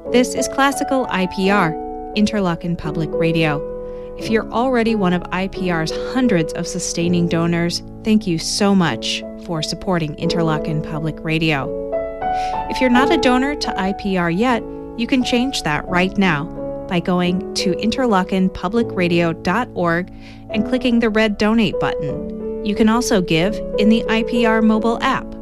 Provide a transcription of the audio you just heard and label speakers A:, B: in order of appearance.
A: This is Classical IPR, Interlochen Public Radio. If you're already one of IPR's hundreds of sustaining donors, thank you so much for supporting Interlochen Public Radio. If you're not a donor to IPR yet, you can change that right now by going to interlochenpublicradio.org and clicking the red donate button. You can also give in the IPR mobile app.